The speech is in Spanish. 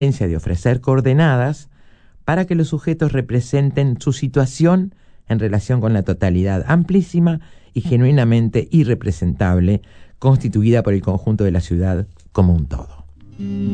de ofrecer coordenadas para que los sujetos representen su situación en relación con la totalidad amplísima y genuinamente irrepresentable constituida por el conjunto de la ciudad como un todo.